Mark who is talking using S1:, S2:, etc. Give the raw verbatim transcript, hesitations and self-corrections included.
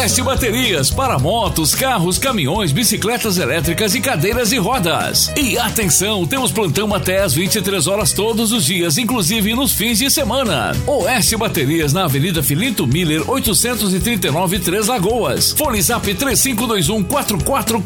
S1: Oeste Baterias para motos, carros, caminhões, bicicletas elétricas e cadeiras de rodas. E atenção, temos plantão até às vinte e três horas todos os dias, inclusive nos fins de semana. Oeste Baterias na Avenida Filinto Miller, oitocentos e trinta e nove, Três Lagoas. Fone Zap três cinco dois um quatro quatro